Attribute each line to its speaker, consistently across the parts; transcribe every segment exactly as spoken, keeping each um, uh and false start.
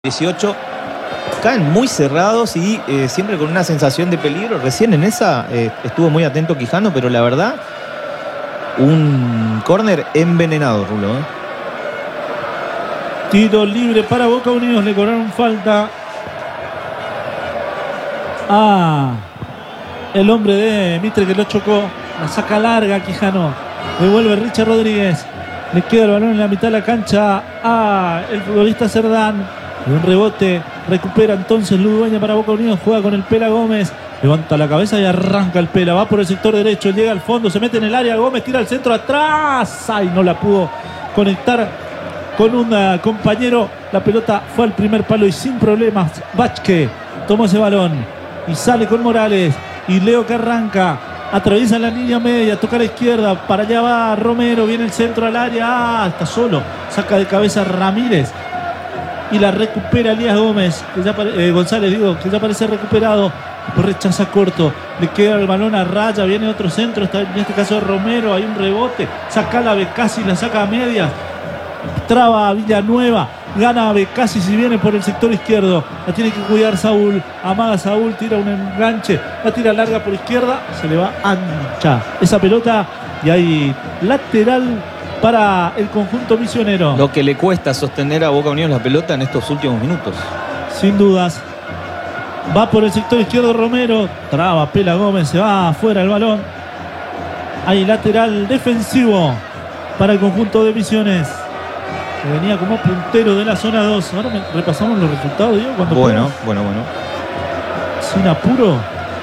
Speaker 1: dieciocho caen muy cerrados y eh, siempre con una sensación de peligro. Recién en esa eh, estuvo muy atento Quijano, pero la verdad, un córner envenenado, Rulo, ¿eh?
Speaker 2: Tiro libre para Boca Unidos, le cobraron falta a el hombre de Mitre que lo chocó. La saca larga Quijano, devuelve Richard Rodríguez, le queda el balón en la mitad de la cancha a el futbolista Cerdán. Y un rebote, recupera entonces Ludueña para Boca Unidos, juega con el Pela Gómez, levanta la cabeza y arranca el Pela, va por el sector derecho, llega al fondo, se mete en el área, Gómez tira al centro atrás, ay, no la pudo conectar con un uh, compañero, la pelota fue al primer palo y sin problemas Vázquez tomó ese balón y sale con Morales, y Leo que arranca, atraviesa la línea media, toca a la izquierda, para allá va Romero, viene el centro al área, ah, está solo, saca de cabeza Ramírez y la recupera Elías Gómez, que ya eh, González, digo, que ya parece recuperado, pues rechaza corto, le queda el balón a raya, viene otro centro, está, en este caso Romero, hay un rebote, saca la Becasi, la saca a medias, traba a Villanueva, gana a Becasi si viene por el sector izquierdo, la tiene que cuidar Saúl, amaga Saúl, tira un enganche, la tira larga por izquierda, se le va ancha esa pelota y hay lateral para el conjunto misionero.
Speaker 1: Lo que le cuesta sostener a Boca Unidos la pelota en estos últimos minutos.
Speaker 2: Sin dudas. Va por el sector izquierdo Romero, traba Pela Gómez, se va afuera el balón. Hay lateral defensivo para el conjunto de Misiones, que venía como puntero de la zona dos. Ahora me, repasamos los resultados, Diego, cuando
Speaker 1: Bueno,
Speaker 2: pueda.
Speaker 1: bueno, bueno.
Speaker 2: Sin apuro.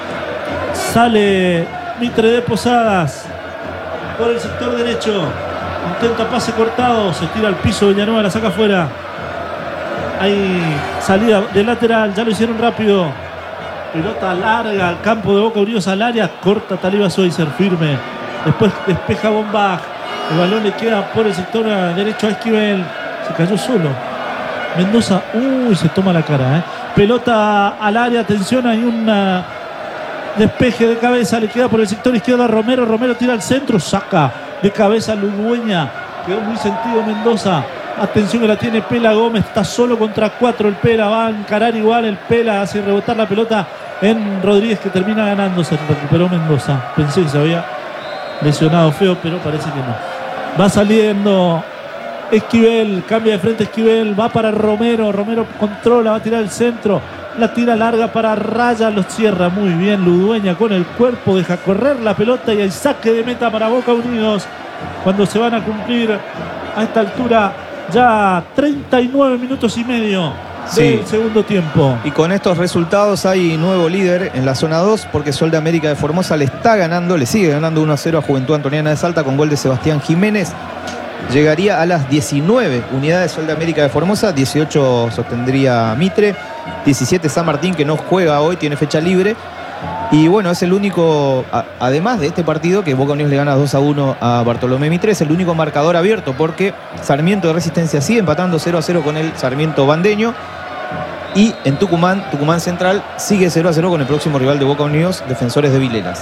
Speaker 2: Sale Mitre de Posadas por el sector derecho. Intenta pase cortado, se tira al piso, Villanueva la saca afuera. Hay salida de lateral, ya lo hicieron rápido. Pelota larga al campo de Boca Unidos, al área, corta Taliba Schweitzer, firme. Después despeja Bombach. El balón le queda por el sector derecho a Esquivel. Se cayó solo. Mendoza, uy, se toma la cara, ¿eh? Pelota al área, atención, hay un despeje de cabeza, le queda por el sector izquierdo a Romero. Romero tira al centro, saca de cabeza Ludueña, quedó muy sentido Mendoza, atención que la tiene Pela Gómez, está solo contra cuatro el Pela, va a encarar igual el Pela, hace rebotar la pelota en Rodríguez que termina ganando, se recuperó Mendoza, pensé que se había lesionado feo, pero parece que no. Va saliendo Esquivel, cambia de frente Esquivel, va para Romero, Romero controla, va a tirar el centro, la tira larga para Raya, lo cierra muy bien Ludueña con el cuerpo, deja correr la pelota y el saque de meta para Boca Unidos cuando se van a cumplir a esta altura ya treinta y nueve minutos y medio del sí. segundo tiempo.
Speaker 1: Y con estos resultados hay nuevo líder en la zona dos, porque Sol de América de Formosa le está ganando, le sigue ganando uno a cero a Juventud Antoniana de Salta con gol de Sebastián Jiménez. Llegaría a las diecinueve unidades Sol de América de Formosa, dieciocho sostendría Mitre, diecisiete San Martín, que no juega hoy, tiene fecha libre. Y bueno, es el único, a, además de este partido, que Boca Unidos le gana dos a uno a Bartolomé Mitre, es el único marcador abierto, porque Sarmiento de Resistencia sigue empatando cero a cero con el Sarmiento Bandeño. Y en Tucumán, Tucumán Central sigue cero a cero con el próximo rival de Boca Unidos, Defensores de Vilelas.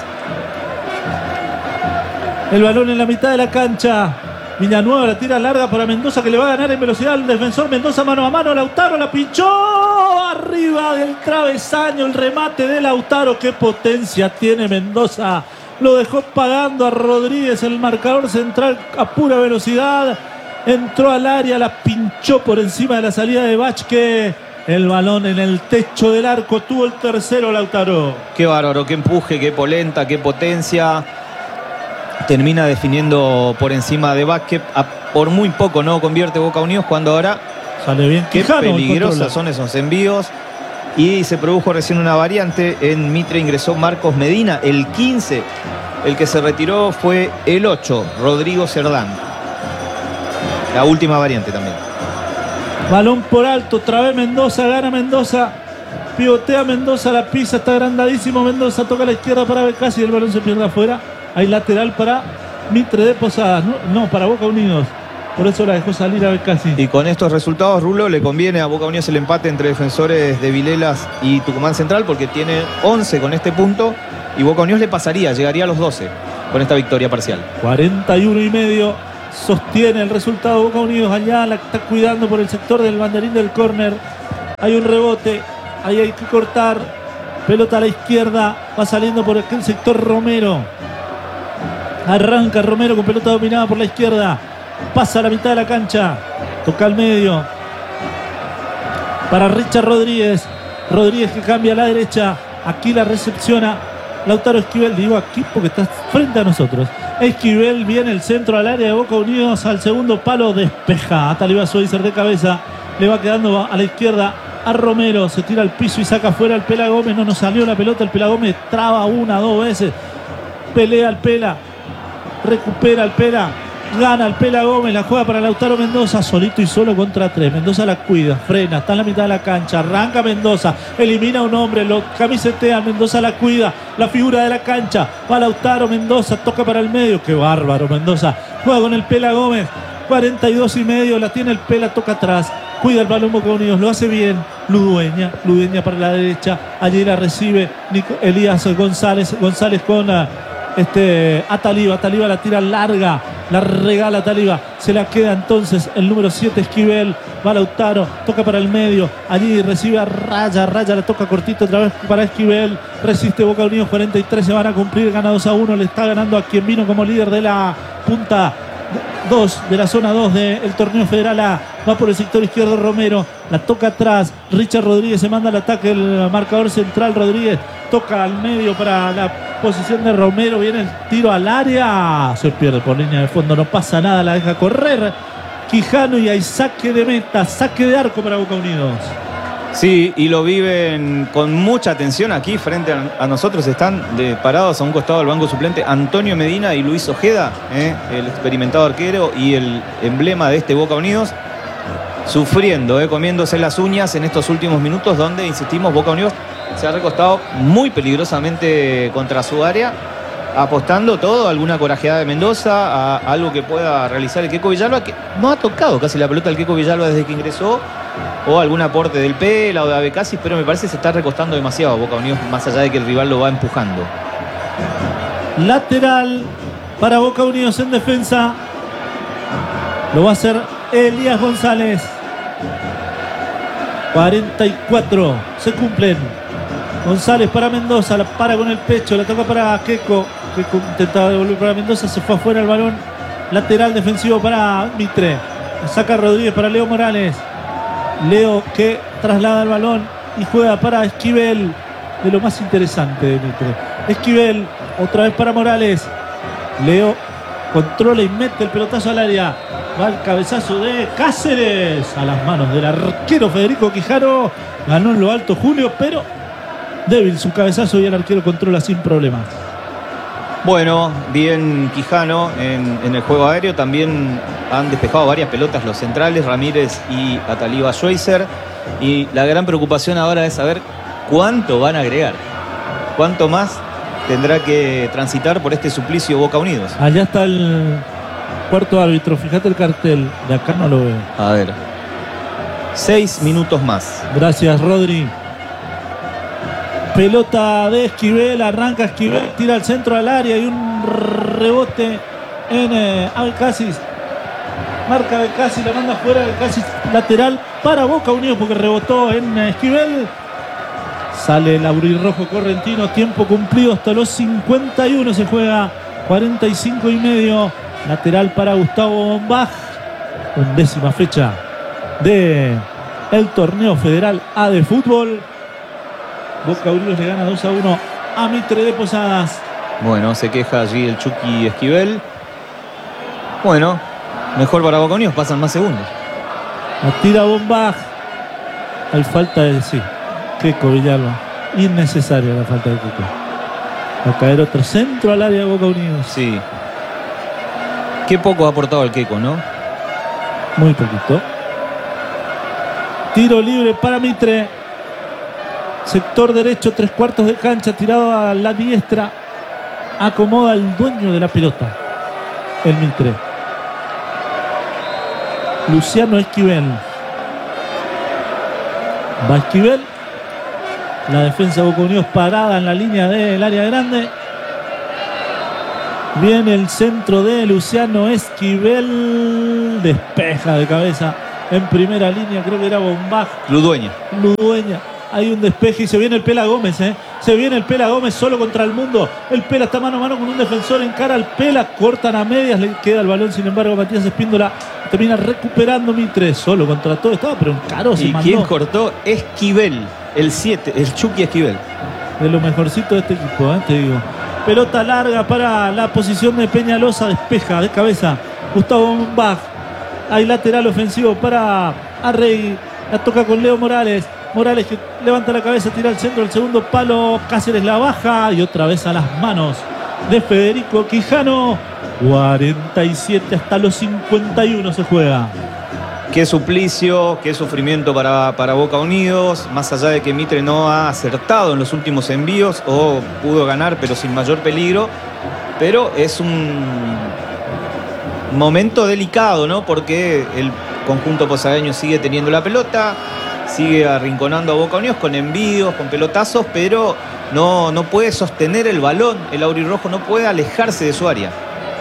Speaker 2: El balón en la mitad de la cancha. Villanueva la tira larga para Mendoza, que le va a ganar en velocidad al defensor. Mendoza mano a mano, Lautaro la pinchó arriba del travesaño, el remate de Lautaro. Qué potencia tiene Mendoza, lo dejó pagando a Rodríguez, el marcador central a pura velocidad, entró al área, la pinchó por encima de la salida de Vázquez. El balón en el techo del arco, tuvo el tercero Lautaro.
Speaker 1: Qué bárbaro, qué empuje, qué polenta, qué potencia. Termina definiendo por encima de Vázquez. A, por muy poco no convierte Boca Unidos, cuando ahora
Speaker 2: sale bien.
Speaker 1: Qué Quijano, peligrosos son esos envíos. Y se produjo recién una variante. En Mitre ingresó Marcos Medina, el quince. El que se retiró fue el ocho, Rodrigo Cerdán. La última variante también.
Speaker 2: Balón por alto, otra vez Mendoza, gana Mendoza. Pivotea Mendoza, la pisa, está agrandadísimo Mendoza, toca a la izquierda para Becasi y el balón se pierde afuera. Hay lateral para Mitre de Posadas, no, no, para Boca Unidos. Por eso la dejó salir a Becasi.
Speaker 1: Y con estos resultados, Rulo, le conviene a Boca Unidos el empate entre Defensores de Vilelas y Tucumán Central, porque tiene once con este punto y Boca Unidos le pasaría, llegaría a los doce con esta victoria parcial.
Speaker 2: cuarenta y uno y medio sostiene el resultado Boca Unidos. Allá la está cuidando por el sector del banderín del córner Hay un rebote. Ahí hay que cortar. Pelota a la izquierda. Va saliendo por aquel sector Romero. Arranca Romero con pelota dominada por la izquierda. Pasa a la mitad de la cancha. Toca al medio. Para Richard Rodríguez. Rodríguez que cambia a la derecha. Aquí la recepciona Lautaro Esquivel. Digo aquí porque está frente a nosotros. Esquivel viene el centro al área de Boca Unidos. Al segundo palo despeja. Atalía Schweitzer de cabeza. Le va quedando a la izquierda a Romero. Se tira al piso y saca fuera el Pela Gómez. No nos salió la pelota. El Pela Gómez traba una, dos veces. Pelea el Pela. Recupera el Pela. Gana el Pela Gómez. La juega para Lautaro Mendoza. Solito y solo contra tres. Mendoza la cuida. Frena. Está en la mitad de la cancha. Arranca Mendoza. Elimina a un hombre. Lo camisetea. Mendoza la cuida. La figura de la cancha. Va Lautaro Mendoza. Toca para el medio. Qué bárbaro Mendoza. Juega con el Pela Gómez. cuarenta y dos y medio. La tiene el Pela. Toca atrás. Cuida el balón Boca Unidos. Lo hace bien. Ludueña. Ludueña para la derecha. Allí la recibe Nico, Elías González. González con uh, este, Ataliba. Ataliba la tira larga. La regala Ataliba. Se la queda entonces el número siete Esquivel. Va Lautaro. Toca para el medio. Allí recibe a Raya. Raya la toca cortito otra vez para Esquivel. Resiste Boca Unidos. cuarenta y tres se van a cumplir. Gana dos a uno. Le está ganando a quien vino como líder de la punta dos de la zona dos del torneo federal A. Va por el sector izquierdo Romero. La toca atrás. Richard Rodríguez se manda al ataque. El marcador central Rodríguez. Toca al medio para la posición de Romero. Viene el tiro al área. Se pierde por línea de fondo. No pasa nada. La deja correr Quijano y hay saque de meta. Saque de arco para Boca Unidos.
Speaker 1: Sí, y lo viven con mucha atención aquí frente a, a nosotros. Están de, parados a un costado del banco suplente Antonio Medina y Luis Ojeda, eh, el experimentado arquero y el emblema de este Boca Unidos, sufriendo, eh, comiéndose las uñas en estos últimos minutos donde, insistimos, Boca Unidos se ha recostado muy peligrosamente contra su área, apostando todo a alguna corajeada de Mendoza, a, a algo que pueda realizar el Queco Villalba, que no ha tocado casi la pelota del Queco Villalba desde que ingresó, o algún aporte del Pela o de Abecasis, pero me parece que se está recostando demasiado a Boca Unidos, más allá de que el rival lo va empujando.
Speaker 2: Lateral para Boca Unidos en defensa. Lo va a hacer Elías González. cuarenta y cuatro se cumplen. González para Mendoza, la para con el pecho, la toca para Queco. Queco intentaba devolver para Mendoza, se fue afuera el balón. Lateral defensivo para Mitre. Saca Rodríguez para Leo Morales. Leo que traslada el balón y juega para Esquivel. De lo más interesante de Mitre. Esquivel, otra vez para Morales. Leo controla y mete el pelotazo al área. Va el cabezazo de Cáceres a las manos del arquero Federico Quijano. Ganó en lo alto Julio, pero débil su cabezazo y el arquero controla sin problemas.
Speaker 1: Bueno, bien Quijano en, en el juego aéreo. También han despejado varias pelotas los centrales, Ramírez y Atalía Schweitzer. Y la gran preocupación ahora es saber cuánto van a agregar. Cuánto más tendrá que transitar por este suplicio Boca Unidos.
Speaker 2: Allá está el cuarto árbitro. Fíjate el cartel. De acá no lo veo.
Speaker 1: A ver. Seis minutos más.
Speaker 2: Gracias, Rodri. Pelota de Esquivel, arranca Esquivel, tira al centro al área y un rebote en eh, Abecasis. Marca Abecasis, la manda fuera, Abecasis lateral para Boca Unidos porque rebotó en eh, Esquivel. Sale el aurirrojo correntino, tiempo cumplido hasta los cincuenta y uno, se juega cuarenta y cinco y medio. Lateral para Gustavo Bombach. Undécima fecha de el torneo federal A de fútbol. Boca Unidos le gana dos a uno a Mitre de Posadas.
Speaker 1: Bueno, se queja allí el Chucky Esquivel. Bueno, mejor para Boca Unidos, pasan más segundos.
Speaker 2: La tira Bombach. Hay falta de sí. Queco Villalba. Innecesaria la falta de Queco. Va a caer otro centro al área de Boca Unidos.
Speaker 1: Sí. Qué poco ha aportado el Queco, ¿no?
Speaker 2: Muy poquito. Tiro libre para Mitre. Sector derecho, tres cuartos de cancha, tirado a la diestra. Acomoda el dueño de la pelota, el Mitre. Luciano Esquivel. Va Esquivel. La defensa de Boca Unidos parada en la línea del área grande. Viene el centro de Luciano Esquivel. Despeja de cabeza en primera línea, creo que era Bombaj.
Speaker 1: Ludueña.
Speaker 2: Ludueña. Hay un despeje y se viene el Pela Gómez, ¿eh? Se viene el Pela Gómez solo contra el mundo. El Pela está mano a mano con un defensor, encara al Pela, cortan a medias, le queda el balón, sin embargo Matías Espíndola termina recuperando Mitre, solo contra todo, estaba pero encaró, se
Speaker 1: ¿Y
Speaker 2: mandó.
Speaker 1: quién cortó? Esquivel, el siete, el Chucky Esquivel.
Speaker 2: De lo mejorcito de este equipo, ¿eh? Te digo. Pelota larga para la posición de Peñalosa, despeja de cabeza Gustavo Bombaj. Hay lateral ofensivo para Arrey, la toca con Leo Morales. Morales que levanta la cabeza, tira al centro, el segundo palo, Cáceres la baja y otra vez a las manos de Federico Quijano. cuarenta y siete hasta los cincuenta y uno se juega.
Speaker 1: Qué suplicio, qué sufrimiento para, para Boca Unidos, más allá de que Mitre no ha acertado en los últimos envíos o pudo ganar pero sin mayor peligro, pero es un momento delicado, ¿no? Porque el conjunto posadeño sigue teniendo la pelota, sigue arrinconando a Boca Unidos con envíos, con pelotazos, pero no, no puede sostener el balón. El aurirrojo no puede alejarse de su área.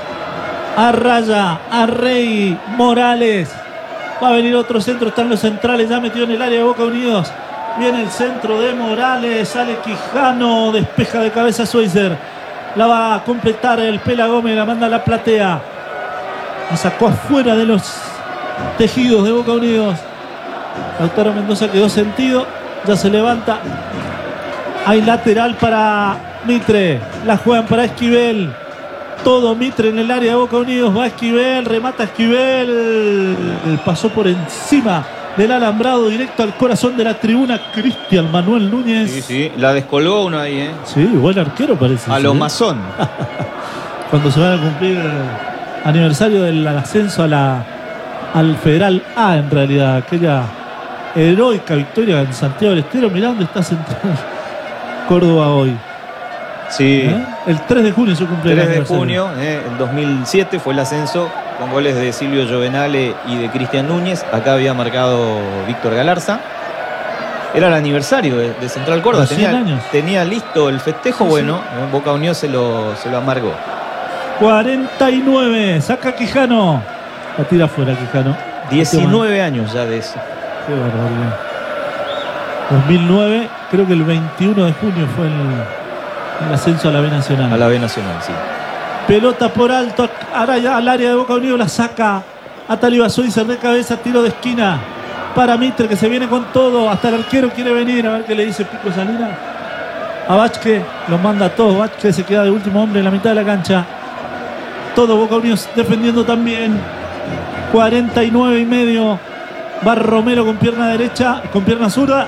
Speaker 2: Arraya, Arrey, Morales. Va a venir otro centro, están los centrales, ya metió en el área de Boca Unidos. Viene el centro de Morales, sale Quijano, despeja de cabeza Schweizer. La va a completar el Pela Gómez, la manda a la platea. La sacó afuera de los tejidos de Boca Unidos. Lautaro Mendoza quedó sentido, ya se levanta. Hay lateral para Mitre, la juegan para Esquivel. Todo Mitre en el área de Boca Unidos, va Esquivel, remata Esquivel, pasó por encima del alambrado directo al corazón de la tribuna. Cristian Manuel Núñez.
Speaker 1: Sí, sí, la descolgó uno ahí, ¿eh?
Speaker 2: Sí, buen arquero parece.
Speaker 1: A
Speaker 2: sí,
Speaker 1: lo
Speaker 2: ¿eh?
Speaker 1: Mazón.
Speaker 2: Cuando se van a cumplir el aniversario del ascenso a la, al Federal A, en realidad, aquella heroica victoria en Santiago del Estero. Mirá dónde está Central Córdoba hoy.
Speaker 1: Sí.
Speaker 2: ¿Eh? El tres de junio se cumple el
Speaker 1: tres de
Speaker 2: aniversario.
Speaker 1: junio, eh, el dos mil siete fue el ascenso con goles de Silvio Giovenale y de Cristian Núñez. Acá había marcado Víctor Galarza. Era el aniversario de, de Central Córdoba.
Speaker 2: Los cien
Speaker 1: Tenía,
Speaker 2: años.
Speaker 1: tenía listo el festejo.
Speaker 2: Sí,
Speaker 1: bueno, eh, Boca Unidos se lo, se lo amargó.
Speaker 2: cuarenta y nueve, saca Quijano. La tira afuera Quijano.
Speaker 1: diecinueve años ya de eso.
Speaker 2: Qué barbaridad. dos mil nueve, creo que el veintiuno de junio fue el, el ascenso a la B Nacional.
Speaker 1: A la B Nacional, sí.
Speaker 2: Pelota por alto, ahora al área de Boca Unidos, la saca a Taliba Schweizer de cabeza, tiro de esquina para Mitre, que se viene con todo. Hasta el arquero quiere venir, a ver qué le dice Pico Salinas. A Vázquez, los manda a todos. Vázquez se queda de último hombre en la mitad de la cancha. Todo Boca Unidos defendiendo también. cuarenta y nueve y medio. Va Romero con pierna derecha, con pierna zurda.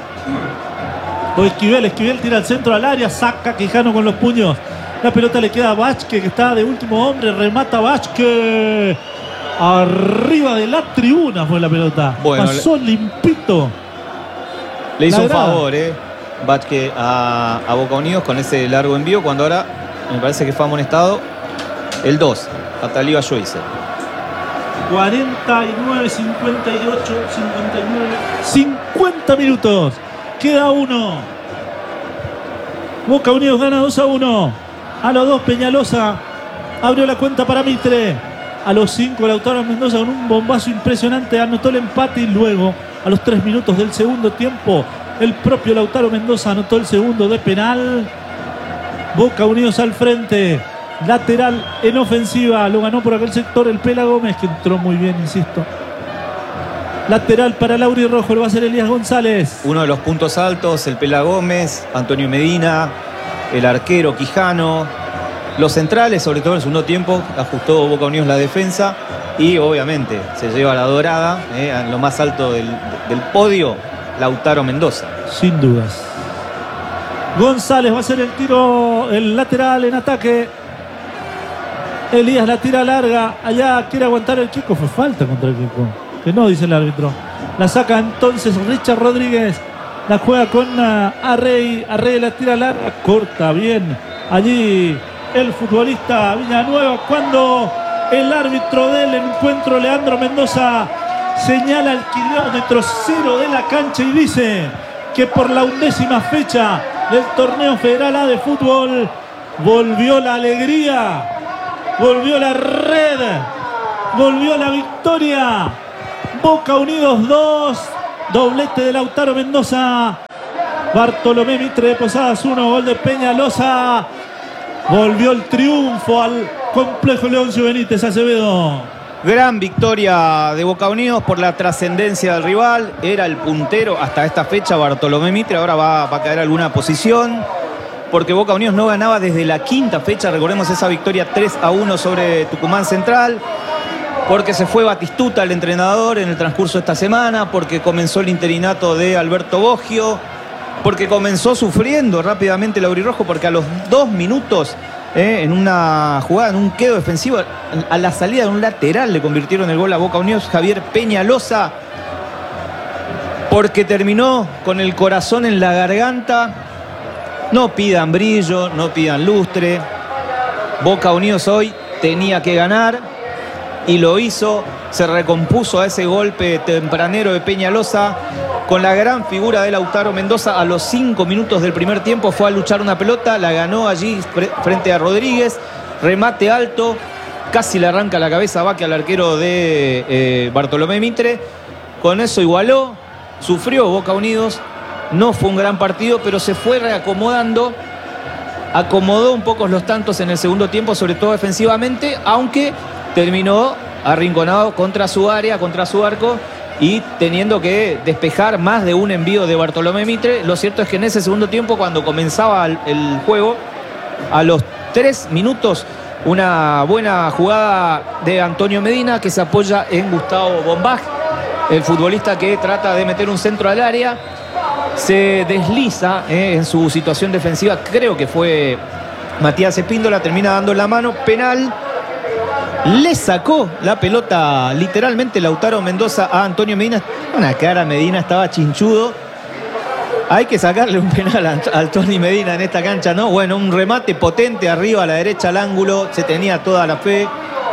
Speaker 2: O Esquivel, Esquivel tira al centro al área, saca Quijano con los puños. La pelota le queda a Vázquez, que está de último hombre, remata Vázquez. Arriba de la tribuna fue la pelota.
Speaker 1: Bueno,
Speaker 2: pasó le... limpito.
Speaker 1: Le hizo
Speaker 2: La
Speaker 1: un
Speaker 2: grada.
Speaker 1: favor, eh, Vázquez a, a Boca Unidos con ese largo envío, cuando ahora me parece que fue amonestado el dos, a Taliba Schweizer.
Speaker 2: cuarenta y nueve, cincuenta y ocho, cincuenta y nueve, cincuenta minutos. Queda uno. Boca Unidos gana dos a uno. A los dos Peñalosa abrió la cuenta para Mitre. A los cinco Lautaro Mendoza con un bombazo impresionante anotó el empate y luego a los tres minutos del segundo tiempo el propio Lautaro Mendoza anotó el segundo de penal. Boca Unidos al frente. Lateral en ofensiva, lo ganó por aquel sector el Pela Gómez, que entró muy bien, insisto. Lateral para Lauri Rojo, lo va a hacer Elías González.
Speaker 1: Uno de los puntos altos, el Pela Gómez, Antonio Medina, el arquero Quijano, los centrales, sobre todo en el segundo tiempo, ajustó Boca Unidos la defensa y obviamente se lleva la dorada, eh, en lo más alto del, del podio, Lautaro Mendoza.
Speaker 2: Sin dudas. González va a hacer el tiro, el lateral en ataque. Elías la tira larga, allá quiere aguantar el Kiko, fue falta contra el Kiko. Que no, dice el árbitro. La saca entonces Richard Rodríguez. La juega con uh, Arrey. Arrey la tira larga. Corta bien. Allí el futbolista Villanueva. Cuando el árbitro del encuentro, Leandro Mendoza, señala el kilómetro cero de la cancha y dice que por la undécima fecha del torneo Federal A de fútbol volvió la alegría. Volvió la red. Volvió la victoria. Boca Unidos dos. Doblete de Lautaro Mendoza. Bartolomé Mitre de Posadas uno. Gol de Peñalosa. Volvió el triunfo al complejo Leoncio Benítez Acevedo.
Speaker 1: Gran victoria de Boca Unidos por la trascendencia del rival. Era el puntero hasta esta fecha Bartolomé Mitre. Ahora va, va a caer alguna posición, porque Boca Unidos no ganaba desde la quinta fecha. Recordemos esa victoria tres a uno sobre Tucumán Central. Porque se fue Batistuta, el entrenador, en el transcurso de esta semana. Porque comenzó el interinato de Alberto Boggio. Porque comenzó sufriendo rápidamente el aurirrojo. Porque a los dos minutos, eh, en una jugada, en un quedo defensivo, a la salida de un lateral le convirtieron el gol a Boca Unidos. Javier Peñalosa. Porque terminó con el corazón en la garganta. No pidan brillo, no pidan lustre. Boca Unidos hoy tenía que ganar. Y lo hizo, se recompuso a ese golpe tempranero de Peñalosa con la gran figura de Lautaro Mendoza. A los cinco minutos del primer tiempo fue a luchar una pelota, la ganó allí frente a Rodríguez, remate alto, casi le arranca la cabeza a Baque al arquero de eh, Bartolomé Mitre. Con eso igualó, sufrió Boca Unidos, no fue un gran partido, pero se fue reacomodando, acomodó un poco los tantos en el segundo tiempo, sobre todo defensivamente, aunque terminó arrinconado contra su área, contra su arco, y teniendo que despejar más de un envío de Bartolomé Mitre. Lo cierto es que en ese segundo tiempo, cuando comenzaba el, el juego, a los tres minutos, una buena jugada de Antonio Medina, que se apoya en Gustavo Bombach, el futbolista que trata de meter un centro al área. Se desliza eh, en su situación defensiva, creo que fue Matías Espíndola, termina dando la mano, penal. Le sacó la pelota literalmente Lautaro Mendoza a Antonio Medina. Una cara, Medina estaba chinchudo. Hay que sacarle un penal a Antonio Medina en esta cancha, ¿no? Bueno, un remate potente arriba a la derecha al ángulo. Se tenía toda la fe.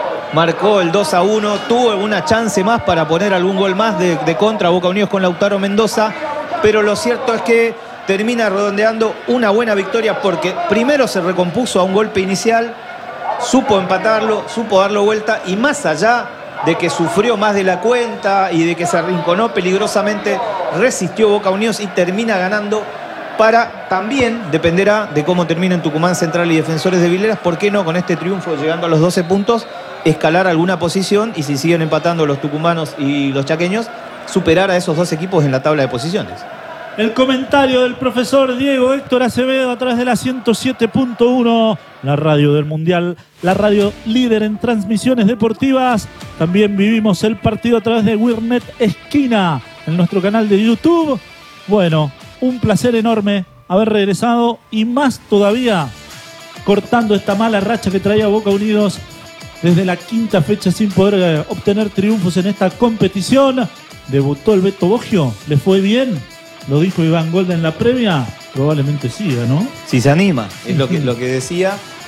Speaker 1: Marcó el dos a uno. Tuvo una chance más para poner algún gol más de, de contra Boca Unidos con Lautaro Mendoza. Pero lo cierto es que termina redondeando una buena victoria, porque primero se recompuso a un golpe inicial. Supo empatarlo, supo darlo vuelta, y más allá de que sufrió más de la cuenta y de que se arrinconó peligrosamente, resistió Boca Unidos y termina ganando. Para también dependerá de cómo terminen Tucumán Central y Defensores de Vileras. ¿Por qué no, con este triunfo llegando a los doce puntos, escalar alguna posición, y si siguen empatando los tucumanos y los chaqueños, superar a esos dos equipos en la tabla de posiciones?
Speaker 2: El comentario del profesor Diego Héctor Acevedo a través de la ciento siete punto uno, la radio del Mundial, la radio líder en transmisiones deportivas. También vivimos el partido a través de Wirnet Esquina en nuestro canal de YouTube. Bueno, un placer enorme haber regresado, y más todavía cortando esta mala racha que traía Boca Unidos desde la quinta fecha sin poder obtener triunfos en esta competición. Debutó el Beto Boggio, le fue bien. Lo dijo Iván Golda en la previa, probablemente siga, ¿no?
Speaker 1: Si se anima, es lo que, lo que decía.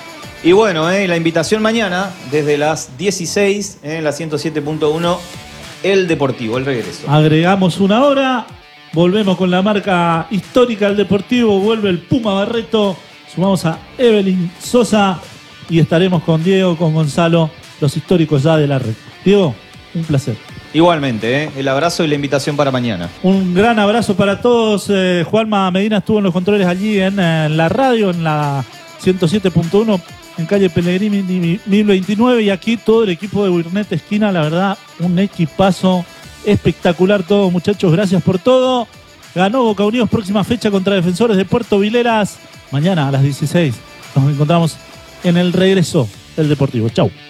Speaker 1: Y bueno, eh, la invitación mañana, desde las dieciséis, en eh, la ciento siete punto uno, el Deportivo, el regreso.
Speaker 2: Agregamos una hora, volvemos con la marca histórica del Deportivo, vuelve el Puma Barreto, sumamos a Evelyn Sosa, y estaremos con Diego, con Gonzalo, los históricos ya de la red. Diego, un placer.
Speaker 1: Igualmente, ¿eh? El abrazo y la invitación para mañana.
Speaker 2: Un gran abrazo para todos. Eh, Juanma Medina estuvo en los controles allí en, en la radio, en la ciento siete punto uno, en calle Pellegrini mil veintinueve. Y aquí todo el equipo de Wirnet Esquina, la verdad, un equipazo espectacular todo, muchachos. Gracias por todo. Ganó Boca Unidos, próxima fecha contra Defensores de Puerto Vileras. Mañana a las dieciséis nos encontramos en el regreso del Deportivo. Chau.